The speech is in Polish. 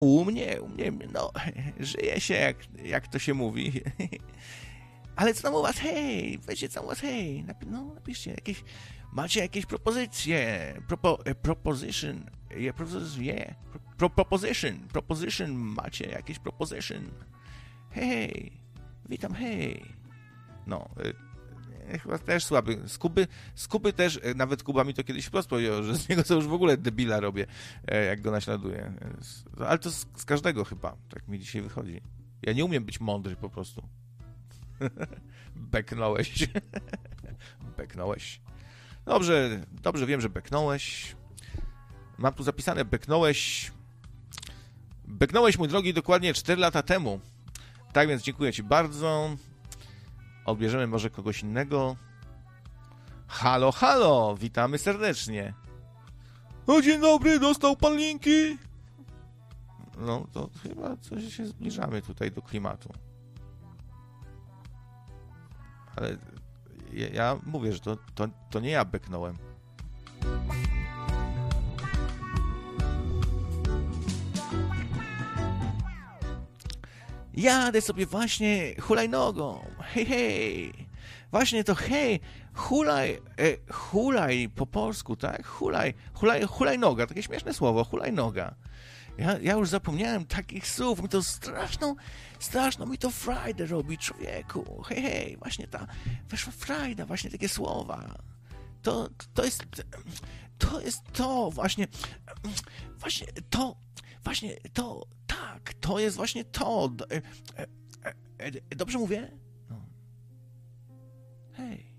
U mnie, no, żyje się, jak to się mówi. Ale co tam u was, hej, weźcie co u was, hej, napiszcie jakieś, macie jakieś propozycje, proposition, macie jakieś proposition, hej, witam, hej. No, chyba też słaby. Z Kuby też, nawet Kuba mi to kiedyś wprost powiedział, że z niego to już w ogóle debila robię, jak go naśladuję. Ale to z każdego chyba, tak mi dzisiaj wychodzi. Ja nie umiem być mądry po prostu. Beknąłeś. Beknąłeś. Dobrze wiem, że beknąłeś. Mam tu zapisane beknąłeś. Beknąłeś, mój drogi, dokładnie 4 lata temu. Tak więc dziękuję ci bardzo. Odbierzemy może kogoś innego. Halo, halo, witamy serdecznie. O, dzień dobry, dostał pan linki? No, to chyba coś się zbliżamy tutaj do klimatu. Ale ja mówię, że to nie ja beknąłem. Jadę sobie właśnie hulajnogą. Hej, hej. Właśnie to hej, hulaj po polsku, tak? Hulajnoga, takie śmieszne słowo, hulajnoga. Ja już zapomniałem takich słów, mi to straszną mi to frajdę robi, człowieku. Hej, hej, właśnie ta weszła frajda, właśnie takie słowa. To jest to, właśnie to, tak, to jest właśnie to. Dobrze mówię? No. Hej.